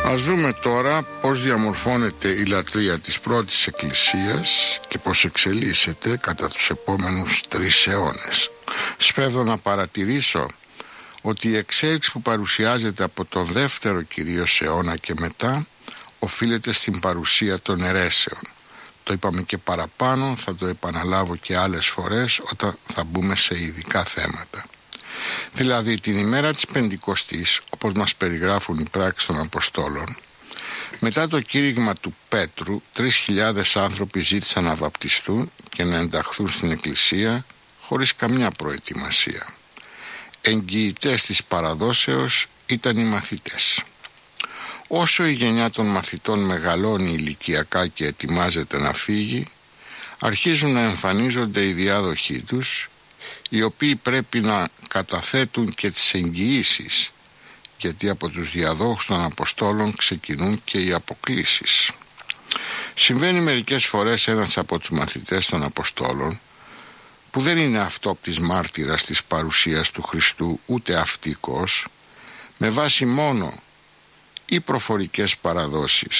Ας δούμε τώρα πώς διαμορφώνεται η λατρεία της πρώτης εκκλησίας και πώς εξελίσσεται κατά τους επόμενους 3 αιώνες. Σπέβδω να παρατηρήσω ότι η εξέλιξη που παρουσιάζεται από τον δεύτερο κυρίως αιώνα και μετά οφείλεται στην παρουσία των αιρέσεων. Το είπαμε και παραπάνω, θα το επαναλάβω και άλλες φορές όταν θα μπούμε σε ειδικά θέματα. Δηλαδή την ημέρα της Πεντηκοστής, όπως μας περιγράφουν οι πράξεις των Αποστόλων, μετά το κήρυγμα του Πέτρου, 3.000 άνθρωποι ζήτησαν να βαπτιστούν και να ενταχθούν στην Εκκλησία χωρίς καμιά προετοιμασία. Εγγυητές της παραδόσεως ήταν οι μαθητές. Όσο η γενιά των μαθητών μεγαλώνει ηλικιακά και ετοιμάζεται να φύγει, αρχίζουν να εμφανίζονται οι διάδοχοί τους, οι οποίοι πρέπει να καταθέτουν και τις εγγυήσεις, γιατί από τους διαδόχους των Αποστόλων ξεκινούν και οι αποκλίσεις. Συμβαίνει μερικές φορές ένας από τους μαθητές των Αποστόλων, που δεν είναι αυτόπτης μάρτυρας της παρουσίας του Χριστού ούτε αυτικός, με βάση μόνο ή προφορικές παραδόσεις,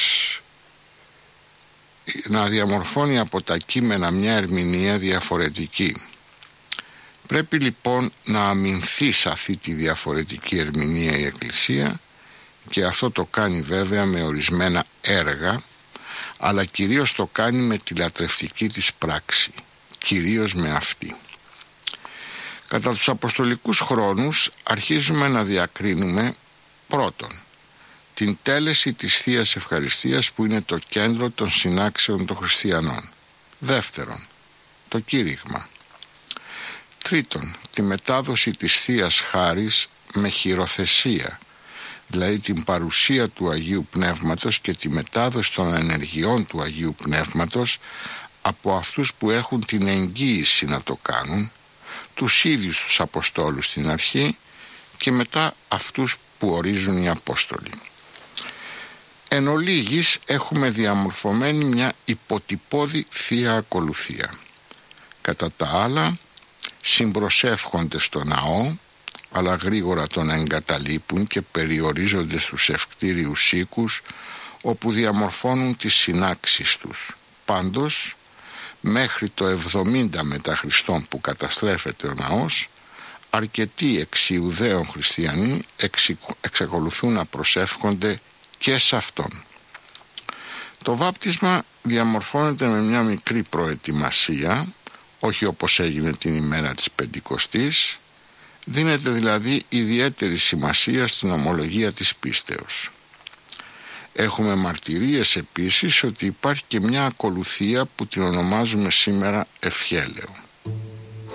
να διαμορφώνει από τα κείμενα μια ερμηνεία διαφορετική. Πρέπει λοιπόν να αμυνθεί σε αυτή τη διαφορετική ερμηνεία η Εκκλησία, και αυτό το κάνει βέβαια με ορισμένα έργα, αλλά κυρίως το κάνει με τη λατρευτική της πράξη, κυρίως με αυτή. Κατά τους αποστολικούς χρόνους αρχίζουμε να διακρίνουμε πρώτον την τέλεση της Θείας Ευχαριστίας, που είναι το κέντρο των συνάξεων των χριστιανών. Δεύτερον, το κήρυγμα. Τρίτον, τη μετάδοση της Θείας Χάρις με χειροθεσία, δηλαδή την παρουσία του Αγίου Πνεύματος και τη μετάδοση των ενεργειών του Αγίου Πνεύματος από αυτούς που έχουν την εγγύηση να το κάνουν, τους ίδιους τους Αποστόλους στην αρχή και μετά αυτούς που ορίζουν οι Απόστολοι. Εν ολίγης έχουμε διαμορφωμένη μια υποτυπώδη Θεία Ακολουθία. Κατά τα άλλα συμπροσεύχονται στο ναό, αλλά γρήγορα τον εγκαταλείπουν και περιορίζονται στους ευκτήριους οίκους, όπου διαμορφώνουν τις συνάξεις τους. Πάντως, μέχρι το 70 μετά Χριστόν, που καταστρέφεται ο ναός, αρκετοί εξιουδαίων χριστιανοί εξακολουθούν να προσεύχονται και σε αυτόν. Το βάπτισμα διαμορφώνεται με μια μικρή προετοιμασία, όχι όπως έγινε την ημέρα της Πεντηκοστής. Δίνεται δηλαδή ιδιαίτερη σημασία στην ομολογία της πίστεως. Έχουμε μαρτυρίες επίσης ότι υπάρχει και μια ακολουθία που την ονομάζουμε σήμερα ευχέλαιο.